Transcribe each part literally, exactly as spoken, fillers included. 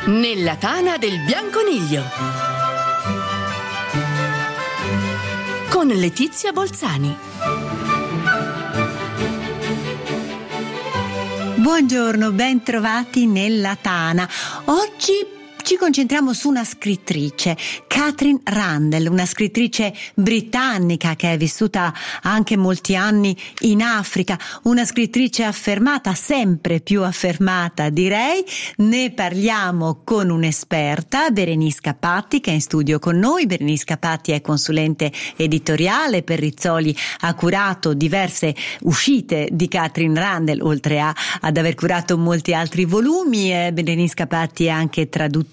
Nella tana del Bianconiglio con Letizia Bolzani. Buongiorno, ben trovati nella tana. Oggi ci concentriamo su una scrittrice, Katherine Rundell, una scrittrice britannica che è vissuta anche molti anni in Africa, una scrittrice affermata, sempre più affermata direi. Ne parliamo con un'esperta, Berenisca Patti, che è in studio con noi. Berenisca Patti è consulente editoriale, per Rizzoli ha curato diverse uscite di Katherine Rundell, oltre a, ad aver curato molti altri volumi. Eh, Berenisca Patti è anche traduttrice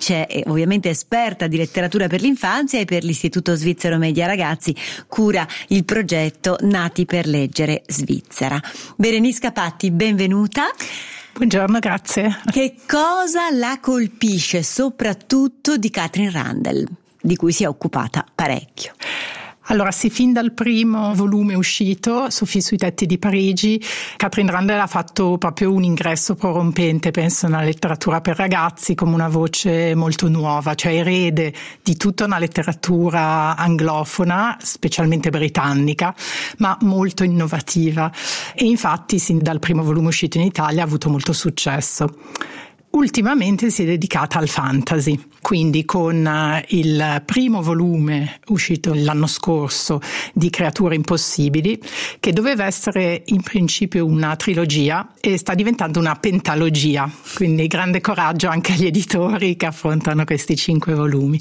e ovviamente esperta di letteratura per l'infanzia, e per l'Istituto Svizzero Media Ragazzi cura il progetto Nati per leggere Svizzera. Berenisca Patti, benvenuta. Buongiorno, grazie. Che cosa la colpisce soprattutto di Katherine Rundell, di cui si è occupata parecchio? Allora, sì, fin dal primo volume uscito, Sophie sui tetti di Parigi, Katherine Rundell ha fatto proprio un ingresso prorompente, penso, nella letteratura per ragazzi, come una voce molto nuova, cioè erede di tutta una letteratura anglofona, specialmente britannica, ma molto innovativa. E infatti, sin dal primo volume uscito in Italia, ha avuto molto successo. Ultimamente si è dedicata al fantasy, quindi con il primo volume uscito l'anno scorso di Creature impossibili, che doveva essere in principio una trilogia e sta diventando una pentalogia, quindi grande coraggio anche agli editori che affrontano questi cinque volumi.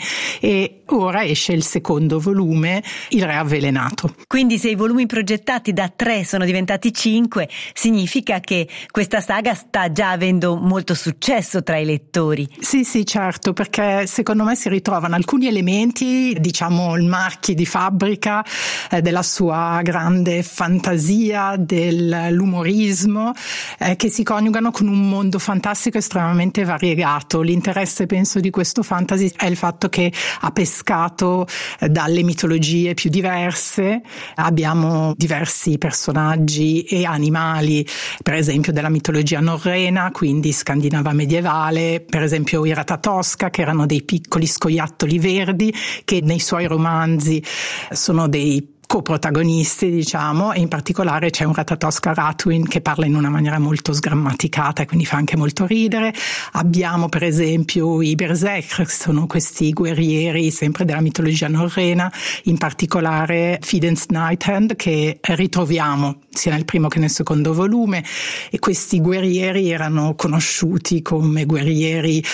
E ora esce il secondo volume, Il Re Avvelenato. Quindi se i volumi progettati da tre sono diventati cinque, significa che questa saga sta già avendo molto successo tra i lettori. Sì, sì, certo, perché secondo me si ritrovano alcuni elementi, diciamo, il marchi di fabbrica eh, della sua grande fantasia, dell'umorismo, eh, che si coniugano con un mondo fantastico estremamente variegato. L'interesse, penso, di questo fantasy è il fatto che ha pescato eh, dalle mitologie più diverse. Abbiamo diversi personaggi e animali, per esempio della mitologia norrena, quindi scandinava medievale, per esempio i Ratatosca, che erano dei piccoli scoiattoli verdi che nei suoi romanzi sono dei coprotagonisti, diciamo, e in particolare c'è un Ratatosca Ratwin che parla in una maniera molto sgrammaticata e quindi fa anche molto ridere. Abbiamo per esempio i Berserker, che sono questi guerrieri sempre della mitologia norrena, in particolare Fidens Nighthand, che ritroviamo sia nel primo che nel secondo volume, e questi guerrieri erano conosciuti come guerrieri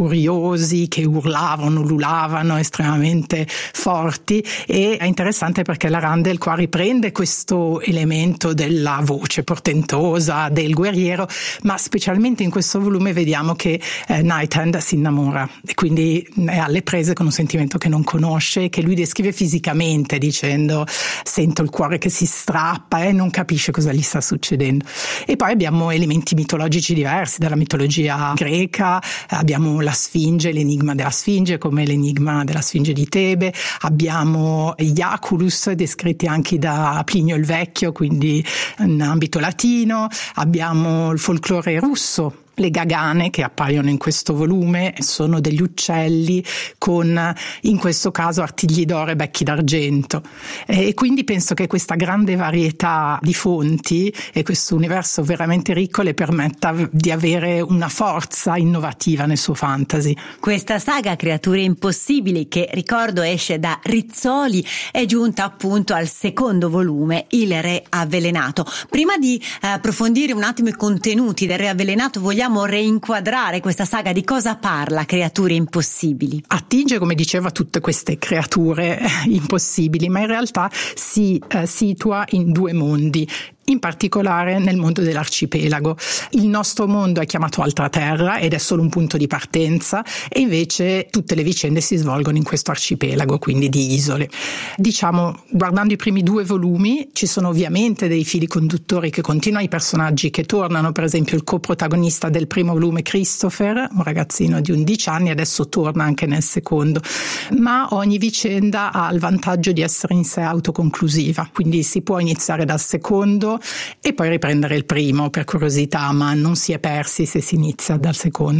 furiosi che urlavano, ululavano, estremamente forti. E è interessante perché la Rundell qua riprende questo elemento della voce portentosa del guerriero, ma specialmente in questo volume vediamo che eh, Nighthand si innamora e quindi è alle prese con un sentimento che non conosce, che lui descrive fisicamente dicendo: sento il cuore che si strappa e non capisce cosa gli sta succedendo. E poi abbiamo elementi mitologici diversi dalla mitologia greca, abbiamo la Sfinge, l'enigma della Sfinge come l'enigma della Sfinge di Tebe, abbiamo Iaculus descritti anche da Plinio il Vecchio, quindi in ambito latino, abbiamo il folklore russo. Le gagane che appaiono in questo volume sono degli uccelli con, in questo caso, artigli d'oro e becchi d'argento. E quindi penso che questa grande varietà di fonti e questo universo veramente ricco le permetta di avere una forza innovativa nel suo fantasy. Questa saga Creature impossibili, che ricordo esce da Rizzoli, è giunta appunto al secondo volume, Il Re Avvelenato. Prima di approfondire un attimo i contenuti del Re Avvelenato, vogliamo reinquadrare questa saga. Di cosa parla Creature impossibili? Attinge, come dicevo, a tutte queste creature impossibili, ma in realtà si eh, situa in due mondi. in particolare nel mondo dell'arcipelago. Il nostro mondo è chiamato Altra Terra ed è solo un punto di partenza, e invece tutte le vicende si svolgono in questo arcipelago, quindi di isole. Diciamo, guardando i primi due volumi, ci sono ovviamente dei fili conduttori che continuano, i personaggi che tornano, per esempio il coprotagonista del primo volume, Christopher, un ragazzino di undici anni, adesso torna anche nel secondo, ma ogni vicenda ha il vantaggio di essere in sé autoconclusiva, quindi si può iniziare dal secondo e poi riprendere il primo per curiosità, ma non si è persi se si inizia dal secondo.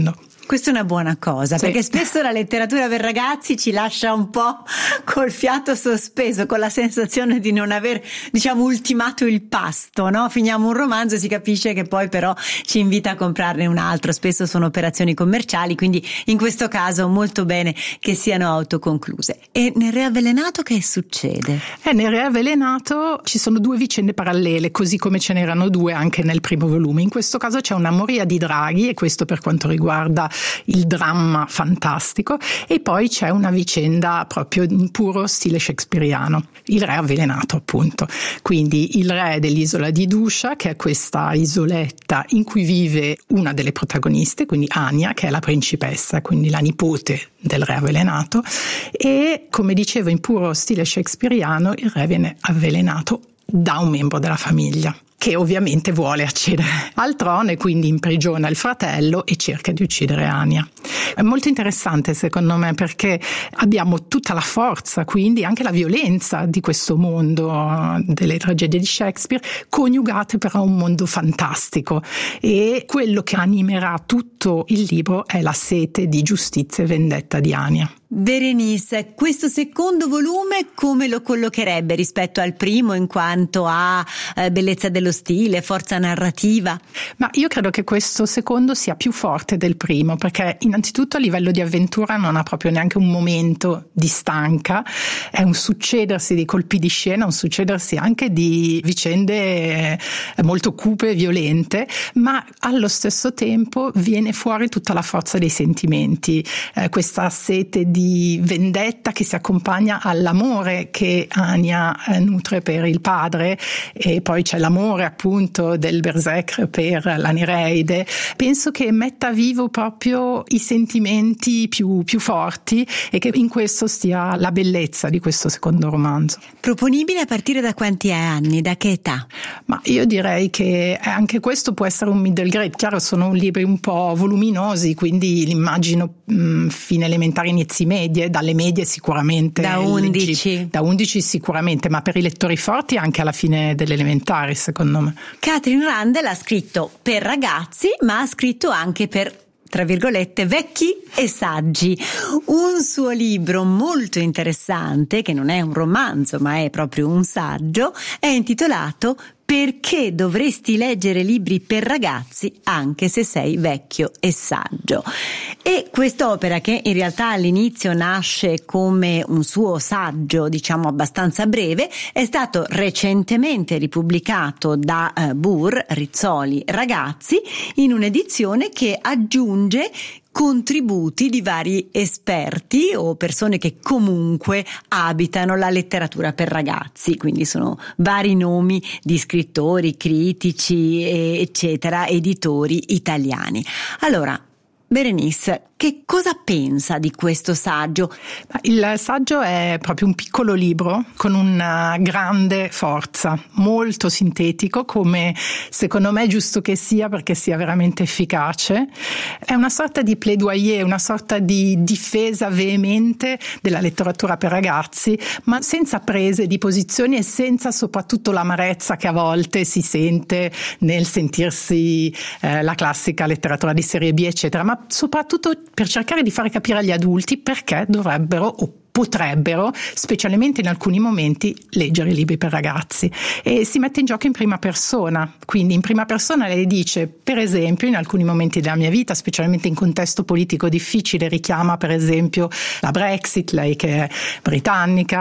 Questa è una buona cosa, sì. Perché spesso la letteratura per ragazzi ci lascia un po' col fiato sospeso, con la sensazione di non aver, diciamo, ultimato il pasto, no? Finiamo un romanzo e si capisce che poi però ci invita a comprarne un altro. Spesso sono operazioni commerciali, quindi in questo caso molto bene che siano autoconcluse. E nel Re Avvelenato che succede? Eh, nel Re Avvelenato ci sono due vicende parallele, così come ce n'erano due anche nel primo volume. In questo caso c'è una moria di draghi, e questo per quanto riguarda il dramma fantastico, e poi c'è una vicenda proprio in puro stile shakespeariano, il Re Avvelenato appunto. Quindi il re dell'isola di Dusha, che è questa isoletta in cui vive una delle protagoniste, quindi Anya, che è la principessa, quindi la nipote del Re Avvelenato, e come dicevo in puro stile shakespeariano il re viene avvelenato da un membro della famiglia, che ovviamente vuole accedere al trono e quindi imprigiona il fratello e cerca di uccidere Anya. È molto interessante secondo me, perché abbiamo tutta la forza, quindi anche la violenza di questo mondo delle tragedie di Shakespeare, coniugate però a un mondo fantastico, e quello che animerà tutto il libro è la sete di giustizia e vendetta di Anya. Berenice, questo secondo volume come lo collocherebbe rispetto al primo in quanto a eh, bellezza dello stile, forza narrativa? Ma io credo che questo secondo sia più forte del primo, perché innanzitutto a livello di avventura non ha proprio neanche un momento di stanca, è un succedersi di colpi di scena, un succedersi anche di vicende molto cupe e violente, ma allo stesso tempo viene fuori tutta la forza dei sentimenti, eh, questa sete di di vendetta che si accompagna all'amore che Anya nutre per il padre, e poi c'è l'amore appunto del Berserk per la Nereide. Penso che metta vivo proprio i sentimenti più, più forti, e che in questo stia la bellezza di questo secondo romanzo. Proponibile a partire da quanti anni, da che età? Ma io direi che anche questo può essere un middle grade. Chiaro, sono libri un po' voluminosi, quindi l'immagino mh, fine elementare, inizi medie, dalle medie sicuramente da undici da undici sicuramente, ma per i lettori forti anche alla fine delle elementari secondo me. Kathryn Randall ha scritto per ragazzi, ma ha scritto anche per, tra virgolette, vecchi e saggi. Un suo libro molto interessante, che non è un romanzo ma è proprio un saggio, è intitolato Perché dovresti leggere libri per ragazzi anche se sei vecchio e saggio. E quest'opera, che in realtà all'inizio nasce come un suo saggio, diciamo abbastanza breve, è stato recentemente ripubblicato da uh, Burr, Rizzoli Ragazzi, in un'edizione che aggiunge contributi di vari esperti o persone che comunque abitano la letteratura per ragazzi, quindi sono vari nomi di scrittori, critici, eccetera, editori italiani. Allora, Berenice, che cosa pensa di questo saggio? Il saggio è proprio un piccolo libro con una grande forza, molto sintetico, come secondo me è giusto che sia, perché sia veramente efficace. È una sorta di plaidoyer, una sorta di difesa veemente della letteratura per ragazzi, ma senza prese di posizioni e senza soprattutto l'amarezza che a volte si sente nel sentirsi eh, la classica letteratura di serie B, eccetera, ma soprattutto per cercare di fare capire agli adulti perché dovrebbero o potrebbero, specialmente in alcuni momenti, leggere libri per ragazzi. E si mette in gioco in prima persona, quindi in prima persona lei dice, per esempio, in alcuni momenti della mia vita, specialmente in contesto politico difficile, richiama per esempio la Brexit, lei che è britannica,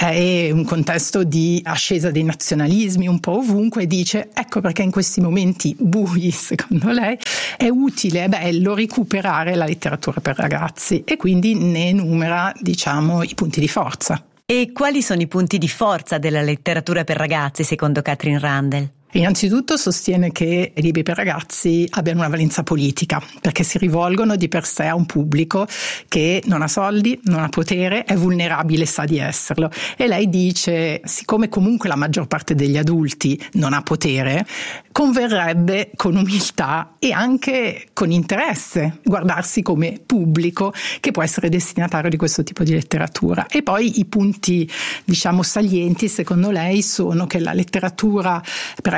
e un contesto di ascesa dei nazionalismi un po' ovunque, e dice, ecco perché in questi momenti bui, secondo lei, è utile, è bello recuperare la letteratura per ragazzi, e quindi ne enumera, diciamo, i punti di forza. E quali sono i punti di forza della letteratura per ragazzi secondo Kathryn Randall? Innanzitutto sostiene che i libri per ragazzi abbiano una valenza politica, perché si rivolgono di per sé a un pubblico che non ha soldi, non ha potere, è vulnerabile, sa di esserlo. E lei dice, siccome comunque la maggior parte degli adulti non ha potere, converrebbe con umiltà e anche con interesse guardarsi come pubblico che può essere destinatario di questo tipo di letteratura. E poi i punti, diciamo, salienti secondo lei sono che la letteratura per ragazzi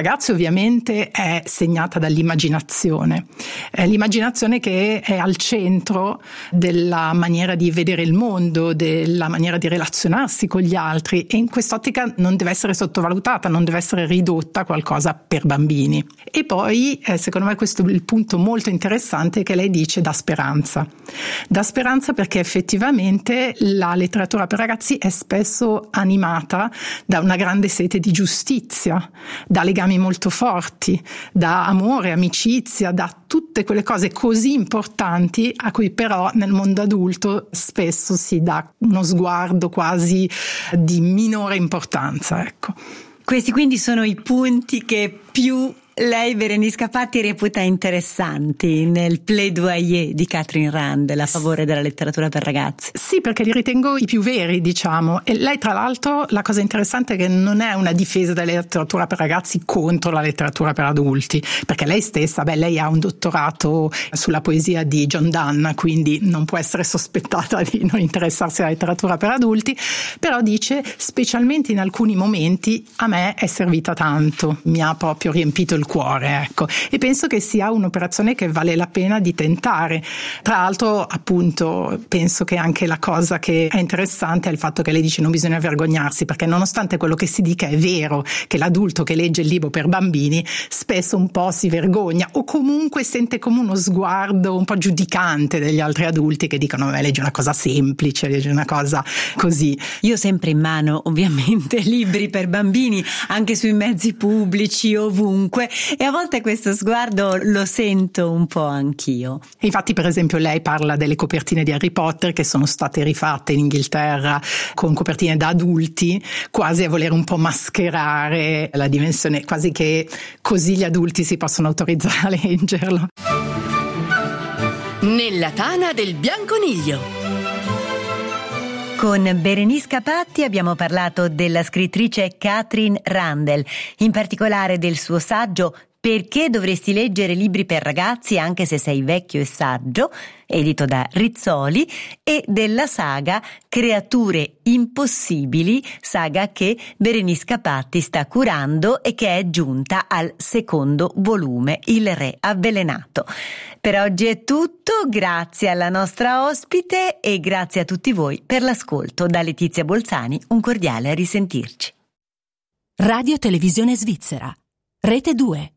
ragazzi ovviamente è segnata dall'immaginazione, è l'immaginazione che è al centro della maniera di vedere il mondo, della maniera di relazionarsi con gli altri, e in quest'ottica non deve essere sottovalutata, non deve essere ridotta a qualcosa per bambini. E poi eh, secondo me questo è il punto molto interessante che lei dice: dà speranza. Dà speranza perché effettivamente la letteratura per ragazzi è spesso animata da una grande sete di giustizia, da legami molto forti, da amore, amicizia, da tutte quelle cose così importanti a cui però nel mondo adulto spesso si dà uno sguardo quasi di minore importanza, ecco. Questi quindi sono i punti che più lei, Berenisca Patti, reputa interessanti nel plaidoyer di Kathryn Randall a favore della letteratura per ragazzi. Sì, perché li ritengo i più veri, diciamo. E lei, tra l'altro, la cosa interessante è che non è una difesa della letteratura per ragazzi contro la letteratura per adulti, perché lei stessa, beh, lei ha un dottorato sulla poesia di John Donne, quindi non può essere sospettata di non interessarsi alla letteratura per adulti, però dice, specialmente in alcuni momenti, a me è servita tanto, mi ha proprio riempito il cuore, ecco, e penso che sia un'operazione che vale la pena di tentare. Tra l'altro, appunto, penso che anche la cosa che è interessante è il fatto che lei dice non bisogna vergognarsi, perché nonostante quello che si dica è vero, che l'adulto che legge il libro per bambini spesso un po' si vergogna o comunque sente come uno sguardo un po' giudicante degli altri adulti che dicono beh, leggi una cosa semplice, leggi una cosa così. Io ho sempre in mano ovviamente libri per bambini anche sui mezzi pubblici, ovunque, e a volte questo sguardo lo sento un po' anch'io. Infatti, per esempio, lei parla delle copertine di Harry Potter che sono state rifatte in Inghilterra con copertine da adulti, quasi a voler un po' mascherare la dimensione, quasi che così gli adulti si possono autorizzare a leggerlo. Nella tana del Bianconiglio. Con Berenisca Patti abbiamo parlato della scrittrice Kathryn Randall, in particolare del suo saggio Perché dovresti leggere libri per ragazzi anche se sei vecchio e saggio, edito da Rizzoli, e della saga Creature impossibili, saga che Berenisca Patti sta curando e che è giunta al secondo volume, Il Re Avvelenato. Per oggi è tutto, grazie alla nostra ospite e grazie a tutti voi per l'ascolto. Da Letizia Bolzani un cordiale a risentirci. Radio Televisione Svizzera, Rete due.